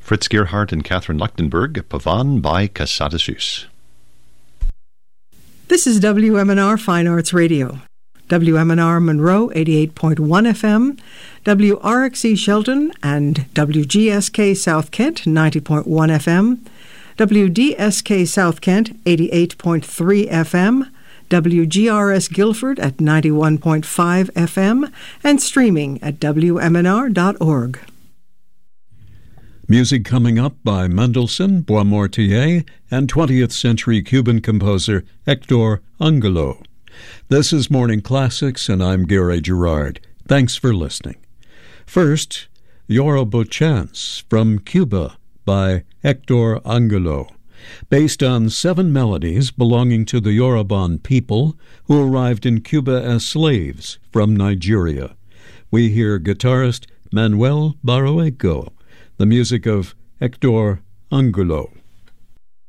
Fritz Gerhardt and Catherine Leuchtenberg, Pavan by Casada Sus. This is WMNR Fine Arts Radio. WMNR Monroe 88.1 FM, WRXE Shelton and WGSK South Kent 90.1 FM, WDSK South Kent 88.3 FM, WGRS Guilford at 91.5 FM, and streaming at WMNR.org. Music coming up by Mendelssohn, Bois Mortier, and 20th century Cuban composer Hector Angulo. This is Morning Classics, and I'm Gary Gerard. Thanks for listening. First, Yoruba Chants from Cuba by Hector Angulo, based on 7 melodies belonging to the Yoruban people who arrived in Cuba as slaves from Nigeria. We hear guitarist Manuel Barrueco, the music of Hector Angulo.